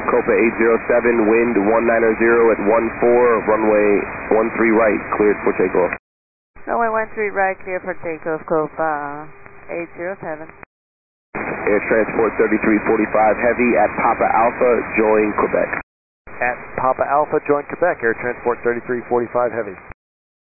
Copa 807, wind 190 at 14, runway 13 right, cleared for takeoff. Runway 13 right, clear for takeoff, Copa 807. Air Transport 3345 Heavy at Papa Alpha, join Quebec. At Papa Alpha, join Quebec, Air Transport 3345 Heavy.